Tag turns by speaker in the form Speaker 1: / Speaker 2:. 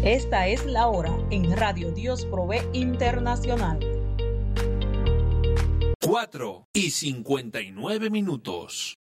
Speaker 1: Esta es la hora en Radio Dios Provee Internacional.
Speaker 2: 4:59.